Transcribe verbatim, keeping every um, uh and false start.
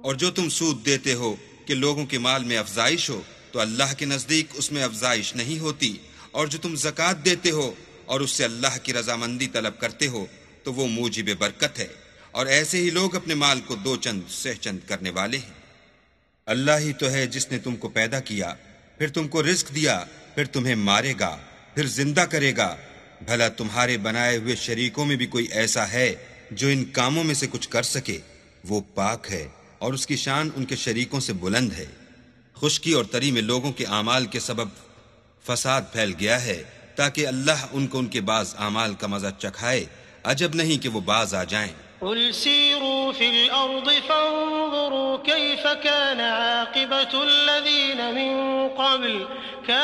और जो तुम सूद देते हो कि लोगों के माल में अफजाइश हो, तो अल्लाह के नज़दीक उसमें अफजाइश नहीं होती। और जो तुम ज़कात देते हो और उससे अल्लाह की रजामंदी तलब करते हो, तो वो मूजिब बरकत है। और ऐसे ही लोग अपने माल को दो चंद सहचंद करने वाले हैं। अल्लाह ही तो है जिसने तुमको पैदा किया, फिर तुमको रिस्क दिया, फिर तुम्हें मारेगा, फिर जिंदा करेगा। भला तुम्हारे बनाए हुए शरीकों में भी कोई ऐसा है जो इन कामों में से कुछ कर सके? वो पाक है और उसकी शान उनके शरीकों से बुलंद है। खुश्की और तरी में लोगों के आमाल के सबब फसाद फैल गया है, ताकि अल्लाह उनको उनके बाज आमाल का मजा चखाए। अजब नहीं कि वो बाज आ जाएं। कुल सीरू फिल अर्द फंजुरू कैफ कान आक़िबतुल लज़ीन मिन क़ब्ल।